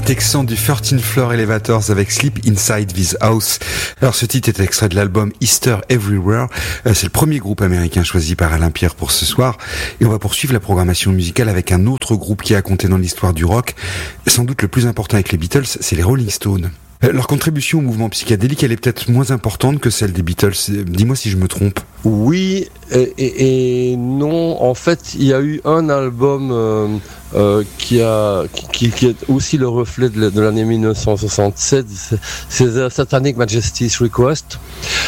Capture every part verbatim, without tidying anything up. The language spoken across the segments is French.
Texan du thirteenth Floor Elevators avec Sleep Inside This House. Alors ce titre est extrait de l'album Easter Everywhere. C'est le premier groupe américain choisi par Alain Pierre pour ce soir. Et on va poursuivre la programmation musicale avec un autre groupe qui a compté dans l'histoire du rock. Sans doute le plus important avec les Beatles, c'est les Rolling Stones. Leur contribution au mouvement psychédélique, elle est peut-être moins importante que celle des Beatles. Dis-moi si je me trompe. Oui et, et, et non. En fait, il y a eu un album euh, euh, qui a qui, qui est aussi le reflet de, de l'année dix-neuf cent soixante-sept. C'est, c'est The Satanic Majesty's Request,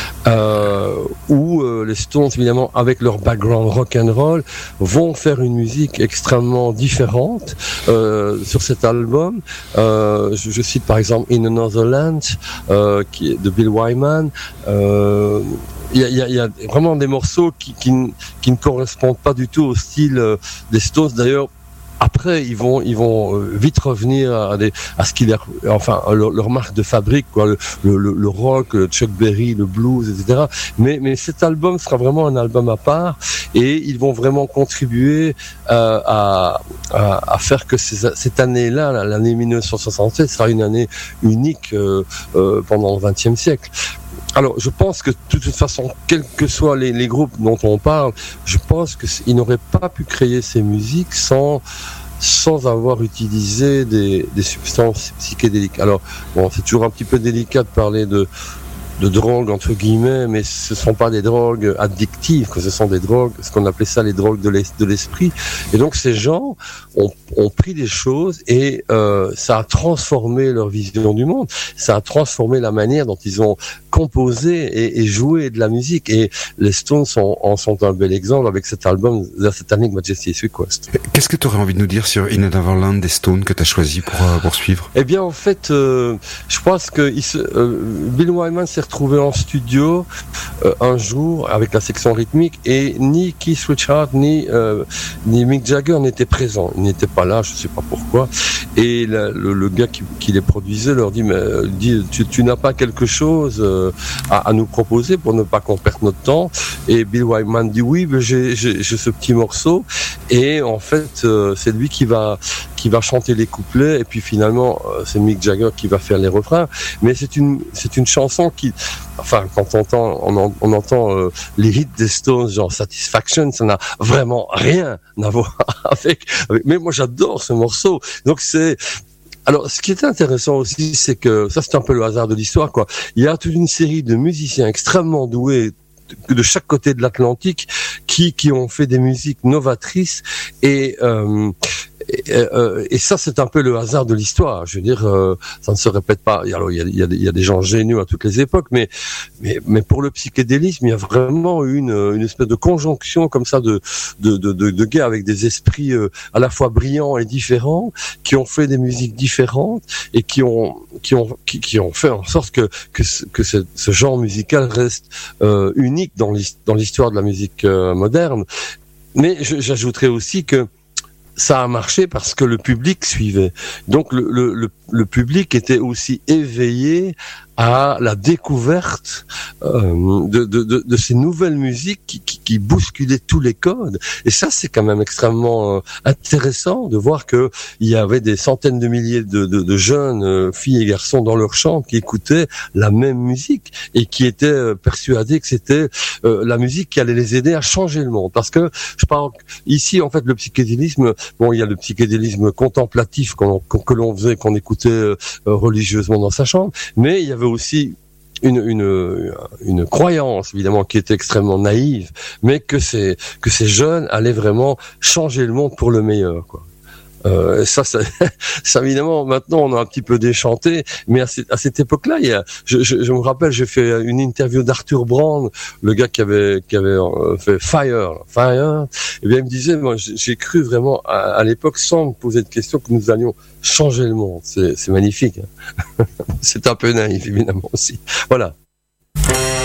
euh, où euh, les Stones, évidemment, avec leur background rock and roll, vont faire une musique extrêmement différente euh, sur cet album. Euh, je, je cite par exemple In Another Land, euh, qui est de Bill Wyman. Euh, Il y a, il y a, il y a vraiment des morceaux qui, qui, qui ne correspondent pas du tout au style euh, des Stones. D'ailleurs, après, ils vont, ils vont euh, vite revenir à, des, à ce qu'il est, enfin, leur, leur marque de fabrique, quoi, le, le, le rock, le Chuck Berry, le blues, et cetera. Mais, mais cet album sera vraiment un album à part, et ils vont vraiment contribuer euh, à, à, à faire que ces, cette année-là, l'année dix-neuf cent soixante-sept, sera une année unique euh, euh, pendant le vingtième siècle. Alors, je pense que de toute façon, quels que soient les, les groupes dont on parle, je pense qu'ils n'auraient pas pu créer ces musiques sans sans avoir utilisé des, des substances psychédéliques. Alors, bon, c'est toujours un petit peu délicat de parler de de drogues entre guillemets, mais ce sont pas des drogues addictives, que ce sont des drogues, ce qu'on appelait ça les drogues de, l'es- de l'esprit. Et donc ces gens ont, ont pris des choses et euh, ça a transformé leur vision du monde, ça a transformé la manière dont ils ont composé et, et joué de la musique. Et les Stones sont, en sont un bel exemple avec cet album The Satanic Majesty's Request. Qu'est-ce que tu aurais envie de nous dire sur In Another Land des Stones que tu as choisi pour euh, poursuivre? Eh bien, en fait, euh, je pense que il se, euh, Bill Wyman s'est retrouvé en studio euh, un jour avec la section rythmique et ni Keith Richards ni euh, ni Mick Jagger n'étaient présents. Ils n'étaient pas là, je sais pas pourquoi. Et la, le, le gars qui, qui les produisait leur dit mais dit tu, tu n'as pas quelque chose euh, à, à nous proposer pour ne pas qu'on perde notre temps. Et Bill Wyman dit oui, mais j'ai, j'ai, j'ai ce petit morceau. Et en fait, euh, c'est lui qui va qui va chanter les couplets et puis finalement euh, c'est Mick Jagger qui va faire les refrains. Mais c'est une c'est une chanson qui, enfin quand on entend on, en, on entend euh, les hits des Stones genre Satisfaction, ça n'a vraiment rien à voir avec, avec mais moi j'adore ce morceau. Donc c'est alors, ce qui est intéressant aussi, c'est que ça, c'est un peu le hasard de l'histoire, quoi. Il y a toute une série de musiciens extrêmement doués de, de chaque côté de l'Atlantique qui qui ont fait des musiques novatrices et euh, Et, euh, et ça, c'est un peu le hasard de l'histoire. Je veux dire, euh, ça ne se répète pas. Alors, il y a, il y a, il y a des gens géniaux à toutes les époques, mais, mais, mais pour le psychédélisme, il y a vraiment une, une espèce de conjonction comme ça de, de, de, de, de gars avec des esprits euh, à la fois brillants et différents, qui ont fait des musiques différentes et qui ont, qui ont, qui, qui ont fait en sorte que, que, ce, que ce, ce genre musical reste euh, unique dans l'histoire, dans l'histoire de la musique euh, moderne. Mais je, j'ajouterais aussi que ça a marché parce que le public suivait. Donc le, le, le, le public était aussi éveillé à la découverte euh, de, de, de, de ces nouvelles musiques qui, qui, qui bousculaient tous les codes. Et ça, c'est quand même extrêmement euh, intéressant de voir que il y avait des centaines de milliers de, de, de jeunes euh, filles et garçons dans leur chambre qui écoutaient la même musique et qui étaient euh, persuadés que c'était euh, la musique qui allait les aider à changer le monde. Parce que je parle ici, en fait, le psychédélisme, bon, il y a le psychédélisme contemplatif qu'on, qu'on, que l'on faisait, qu'on écoutait euh, religieusement dans sa chambre, mais il y avait aussi une, une, une croyance, évidemment, qui était extrêmement naïve, mais que ces, que ces jeunes allaient vraiment changer le monde pour le meilleur, quoi. Euh, ça, ça, ça, évidemment, maintenant, on a un petit peu déchanté, mais à cette, à cette époque-là, il y a, je, je, je me rappelle, j'ai fait une interview d'Arthur Brand, le gars qui avait, qui avait fait Fire, Fire, et bien, il me disait, moi, j'ai cru vraiment, à, à l'époque, sans me poser de questions, que nous allions changer le monde. C'est, c'est magnifique, hein. C'est un peu naïf, évidemment, aussi. Voilà.